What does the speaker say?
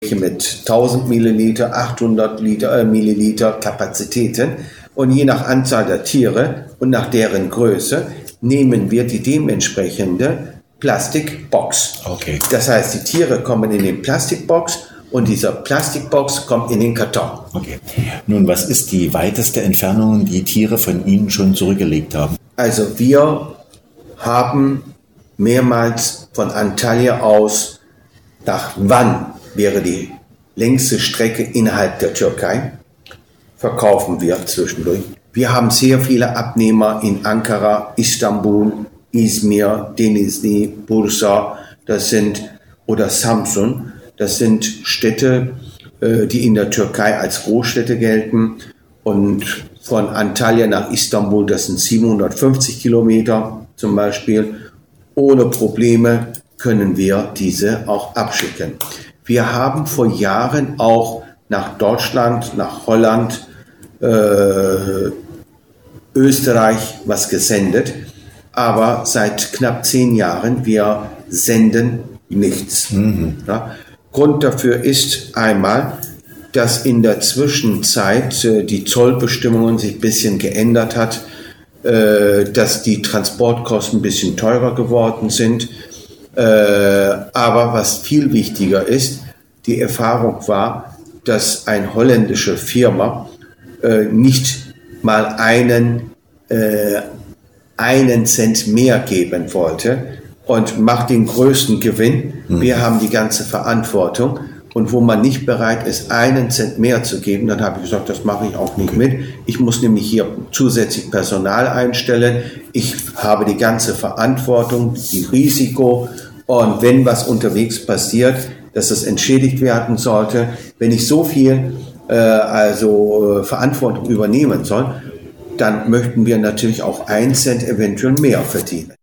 mit 1000 Milliliter, 800 Milliliter Kapazitäten. Und je nach Anzahl der Tiere und nach deren Größe nehmen wir die dementsprechende Plastikbox. Okay. Das heißt, die Tiere kommen in den Plastikbox und dieser Plastikbox kommt in den Karton. Okay. Nun, was ist die weiteste Entfernung, die Tiere von Ihnen schon zurückgelegt haben? Also wir haben mehrmals von Antalya aus, nach Van wäre die längste Strecke innerhalb der Türkei, verkaufen wir zwischendurch. Wir haben sehr viele Abnehmer in Ankara, Istanbul, Izmir, Denizli, Bursa, oder Samsun. Das sind Städte, die in der Türkei als Großstädte gelten. Und von Antalya nach Istanbul, das sind 750 Kilometer zum Beispiel. Ohne Probleme können wir diese auch abschicken. Wir haben vor Jahren auch nach Deutschland, nach Holland, Österreich was gesendet. Aber seit knapp 10 Jahren, wir senden nichts. Ja. Grund dafür ist einmal, dass in der Zwischenzeit die Zollbestimmungen sich ein bisschen geändert hat, dass die Transportkosten ein bisschen teurer geworden sind. Aber was viel wichtiger ist, die Erfahrung war, dass eine holländische Firma nicht mal einen Cent mehr geben wollte und macht den größten Gewinn. Wir haben die ganze Verantwortung. Und wo man nicht bereit ist, 1 Cent mehr zu geben, dann habe ich gesagt, das mache ich auch nicht mit. Ich muss nämlich hier zusätzlich Personal einstellen. Ich habe die ganze Verantwortung, die Risiko. Und wenn was unterwegs passiert, dass das entschädigt werden sollte, wenn ich so viel Verantwortung übernehmen soll, dann möchten wir natürlich auch 1 Cent eventuell mehr verdienen.